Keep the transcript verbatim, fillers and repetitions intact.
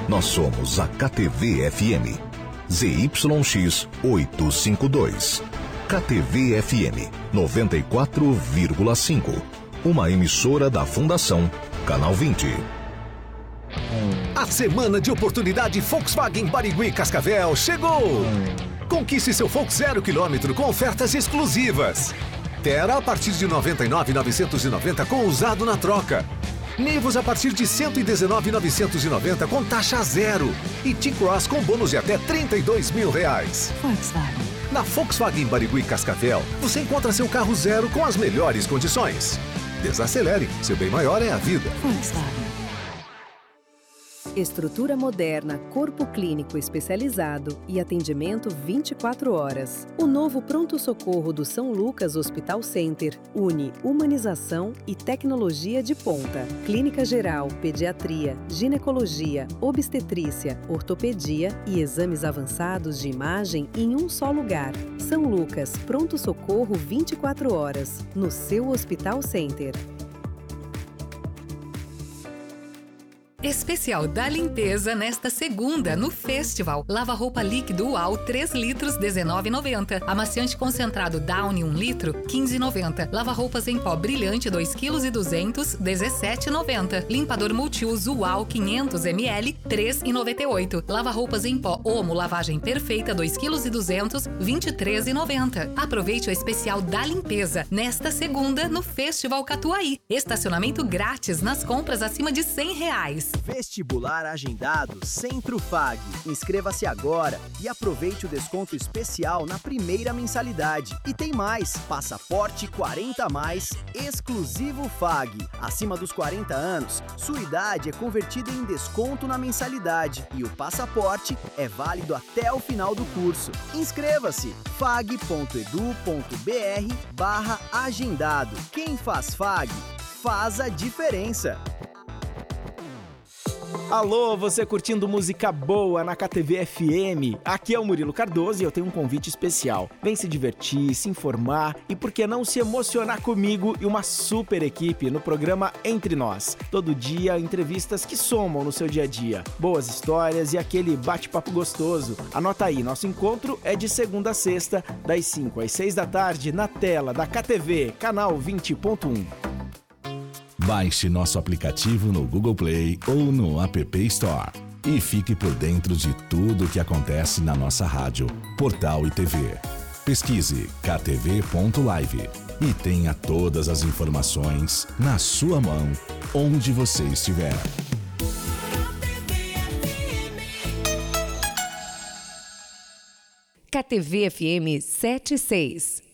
Nós somos a K T V F M. Z Y X oitocentos e cinquenta e dois. K T V F M noventa e quatro vírgula cinco. Uma emissora da Fundação Canal vinte. A semana de oportunidade Volkswagen Barigui Cascavel chegou! Conquiste seu Volkswagen zero quilômetro com ofertas exclusivas. Terra a partir de noventa e nove mil novecentos e noventa com usado na troca. Nivus a partir de cento e dezenove mil novecentos e noventa com taxa zero. E T-Cross com bônus de até trinta e dois mil reais. Volkswagen. Na Volkswagen Barigui Cascavel, você encontra seu carro zero com as melhores condições. Desacelere, seu bem maior é a vida. Volkswagen. Estrutura moderna, corpo clínico especializado e atendimento vinte e quatro horas. O novo pronto-socorro do São Lucas Hospital Center une humanização e tecnologia de ponta. Clínica geral, pediatria, ginecologia, obstetrícia, ortopedia e exames avançados de imagem em um só lugar. São Lucas, pronto-socorro vinte e quatro horas, no seu Hospital Center. Especial da limpeza nesta segunda no Festival. Lava-roupa líquido UAU três litros dezenove reais e noventa centavos. Amaciante concentrado Downy um litro quinze reais e noventa centavos. Lava-roupas em pó brilhante dois quilos e duzentos dezessete reais e noventa centavos. Limpador multiuso UAU quinhentos mililitros três reais e noventa e oito centavos. Lava-roupas em pó Omo lavagem perfeita dois quilos e duzentos vinte e três reais e noventa centavos. Aproveite o especial da limpeza nesta segunda no Festival Catuaí. Estacionamento grátis nas compras acima de cem reais. Vestibular agendado Centro Fag. Inscreva-se agora e aproveite o desconto especial na primeira mensalidade. E tem mais, passaporte quarenta a mais, exclusivo Fag. Acima dos quarenta anos, sua idade é convertida em desconto na mensalidade e o passaporte é válido até o final do curso. Inscreva-se, fag ponto edu ponto br barra agendado. Quem faz Fag, faz a diferença. Alô, você curtindo música boa na K T V F M? Aqui é o Murilo Cardoso e eu tenho um convite especial. Vem se divertir, se informar e por que não se emocionar comigo e uma super equipe no programa Entre Nós. Todo dia, entrevistas que somam no seu dia a dia. Boas histórias e aquele bate-papo gostoso. Anota aí, nosso encontro é de segunda a sexta, das cinco às seis da tarde, na tela da K T V, canal vinte ponto um. Baixe nosso aplicativo no Google Play ou no App Store e fique por dentro de tudo o que acontece na nossa rádio, portal e T V. Pesquise k t v ponto live e tenha todas as informações na sua mão, onde você estiver. K T V F M setenta e seis.